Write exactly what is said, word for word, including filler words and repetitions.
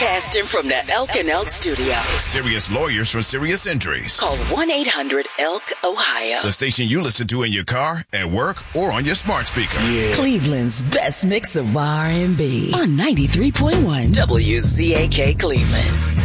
Broadcasting from the Elk and Elk Studio. Serious lawyers for serious injuries. Call one eight hundred elk ohio. The station you listen to in your car, at work, or on your smart speaker. Yeah. Cleveland's best mix of R and B on ninety-three point one W C A K Cleveland.